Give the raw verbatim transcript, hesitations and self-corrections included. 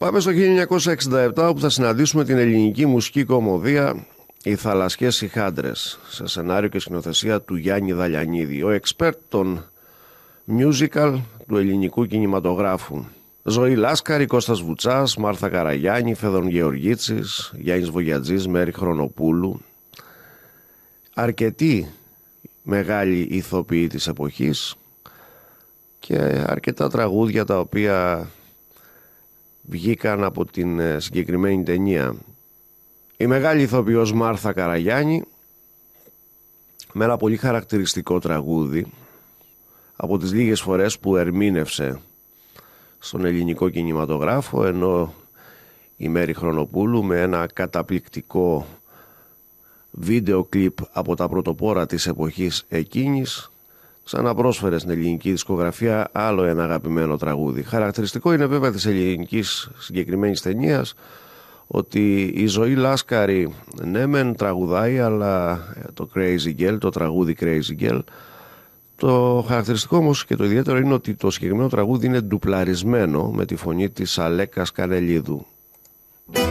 Πάμε στο χίλια εννιακόσια εξήντα επτά, όπου θα συναντήσουμε την ελληνική μουσική κομμωδία «Οι Θαλασσιές Ηχάντρες», σε σενάριο και σκηνοθεσία του Γιάννη Δαλιανίδη, ο εξπέρτ των musical του ελληνικού κινηματογράφου. Ζωή Λάσκαρη, Κώστας Βουτσάς, Μάρθα Καραγιάννη, Φέδων Γεωργίτσης, Γιάννης Βογιατζής, Μέρη Χρονοπούλου. Αρκετοί μεγάλοι ηθοποιοί της εποχής και αρκετά τραγούδια τα οποία βγήκαν από την συγκεκριμένη ταινία. Η μεγάλη ηθοποιός Μάρθα Καραγιάννη με ένα πολύ χαρακτηριστικό τραγούδι, από τις λίγες φορές που ερμήνευσε στον ελληνικό κινηματογράφο, ενώ η Μέρη Χρονοπούλου με ένα καταπληκτικό βίντεο κλιπ από τα πρωτοπόρα της εποχής εκείνης ξαναπρόσφερε στην ελληνική δισκογραφία άλλο ένα αγαπημένο τραγούδι. Χαρακτηριστικό είναι βέβαια της ελληνικής συγκεκριμένης ταινίας ότι η Ζωή Λάσκαρη ναι μεν τραγουδάει, αλλά το Crazy Girl, το τραγούδι Crazy Girl, το χαρακτηριστικό όμως και το ιδιαίτερο είναι ότι το συγκεκριμένο τραγούδι είναι ντουπλαρισμένο με τη φωνή της Αλέκας Κανελίδου.